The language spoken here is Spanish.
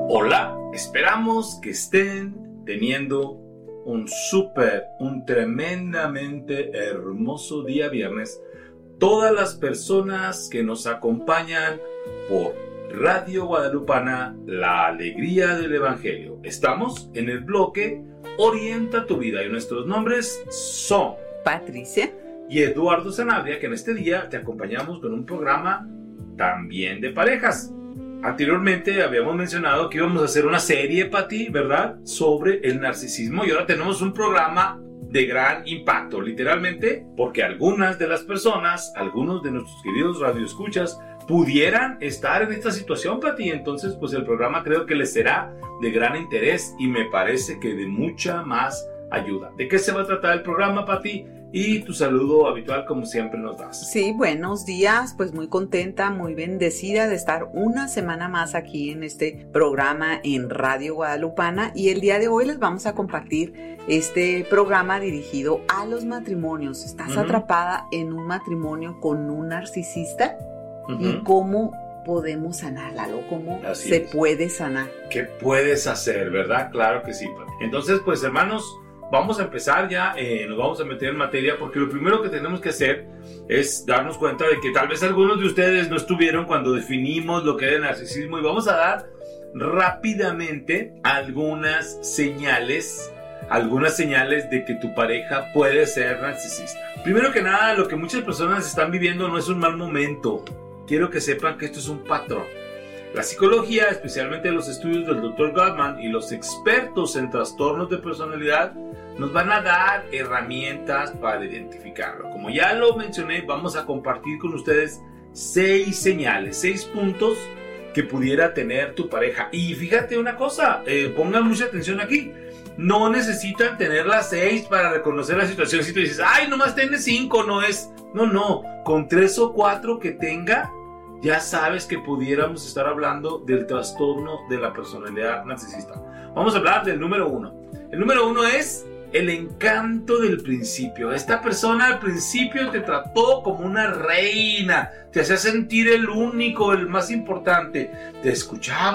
Hola, esperamos que estén teniendo un tremendamente hermoso día viernes. Todas las personas que nos acompañan por Radio Guadalupana, la alegría del Evangelio. Estamos en el bloque Orienta tu vida y nuestros nombres son Patricia y Eduardo Sanabria, que en este día te acompañamos con un programa también de parejas. Anteriormente habíamos mencionado que íbamos a hacer una serie, Pati, ¿verdad?, sobre el narcisismo, y ahora tenemos un programa de gran impacto, literalmente, porque algunas de las personas, algunos de nuestros queridos radioescuchas, pudieran estar en esta situación, Pati. Entonces, pues el programa creo que les será de gran interés y me parece que de mucha más ayuda. ¿De qué se va a tratar el programa, Pati? Y tu saludo habitual, como siempre nos das. Sí, buenos días, pues muy contenta, muy bendecida de estar una semana más aquí en este programa en Radio Guadalupana, y el día de hoy les vamos a compartir este programa dirigido a los matrimonios. ¿Estás atrapada en un matrimonio con un narcisista? ¿Y cómo podemos sanarlo? ¿Cómo Así se es. puede sanar? ¿Qué puedes hacer, verdad? Claro que sí, Pati. Entonces, pues hermanos, vamos a empezar ya, nos vamos a meter en materia, porque lo primero que tenemos que hacer es darnos cuenta de que tal vez algunos de ustedes no estuvieron cuando definimos lo que era el narcisismo, y vamos a dar rápidamente algunas señales de que tu pareja puede ser narcisista. Primero que nada, lo que muchas personas están viviendo no es un mal momento. Quiero que sepan que esto es un patrón. La psicología, especialmente los estudios del Dr. Gottman y los expertos en trastornos de personalidad, nos van a dar herramientas para identificarlo. Como ya lo mencioné, vamos a compartir con ustedes 6 señales, 6 puntos que pudiera tener tu pareja. Y fíjate una cosa, pongan mucha atención aquí. No necesitan tener las 6 para reconocer la situación. Si tú dices, ay, nomás tienes 5, no es. No, con 3 o 4 que tenga, ya sabes que pudiéramos estar hablando del trastorno de la personalidad narcisista. Vamos a hablar del número 1. El número 1 es el encanto del principio. Esta persona al principio te trató como una reina, te hacía sentir el único, el más importante, te escuchaba